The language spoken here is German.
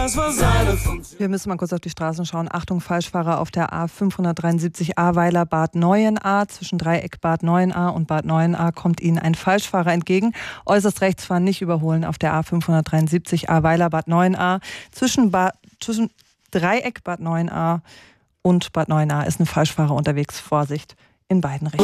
das war seine Funktion. Wir müssen mal kurz auf die Straßen schauen. Achtung, Falschfahrer auf der A573 Ahrweiler Bad Neuenahr. Zwischen Dreieck Bad Neuenahr und Bad Neuenahr kommt Ihnen ein Falschfahrer entgegen. Äußerst rechts fahren, nicht überholen auf der A573 Ahrweiler Bad Neuenahr. Zwischen Dreieck Bad Neuenahr und Bad Neuenahr ist ein Falschfahrer unterwegs. Vorsicht in beiden Richtungen.